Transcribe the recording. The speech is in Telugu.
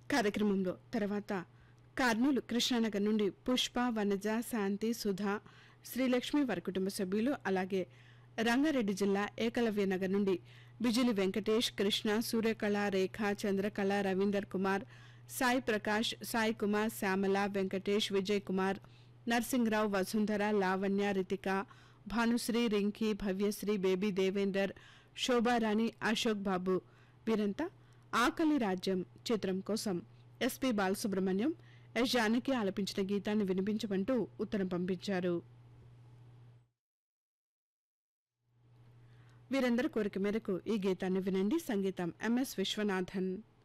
కార్యక్రమంలో తర్వాత కర్నూలు కృష్ణానగర్ నుండి పుష్ప, వనజ, శాంతి, సుధా, శ్రీలక్ష్మి వారి కుటుంబ సభ్యులు, అలాగే రంగారెడ్డి జిల్లా ఏకలవ్య నగర్ నుండి బిజిలి వెంకటేష్, కృష్ణ, సూర్యకళ, రేఖ, చంద్రకళ, రవీందర్ కుమార్, సాయి ప్రకాష్, సాయి కుమార్, శ్యామల, వెంకటేష్, విజయ్ కుమార్, నర్సింగ్రావు, వసుంధర, లావణ్య, రితిక, భానుశ్రీ, రింకీ, భవ్యశ్రీ, బేబీ దేవేందర్, శోభారాణి, అశోక్ బాబు వీరంతా ఆకలి రాజ్యం చిత్రం కోసం ఎస్పి బాలసుబ్రహ్మణ్యం, ఎస్ జానకి ఆలపించిన గీతాన్ని వినిపించమంటూ ఉత్తరం పంపించారు. వీరందరి కోరిక మేరకు ఈ గీతాన్ని వినండి. సంగీతం ఎంఎస్ విశ్వనాథన్.